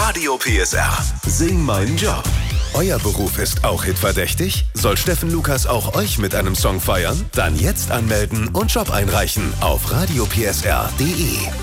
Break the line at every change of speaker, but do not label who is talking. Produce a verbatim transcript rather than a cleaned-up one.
Radio P S R. Sing meinen Job. Euer Beruf ist auch hitverdächtig? Soll Steffen Lukas auch euch mit einem Song feiern? Dann jetzt anmelden und Job einreichen auf radio p s r punkt d e.